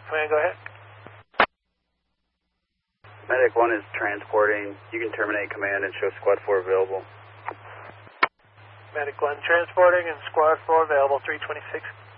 Command, go ahead. Medic 1 is transporting. You can terminate command and show Squad 4 available. Medic 1 transporting and Squad 4 available, 326.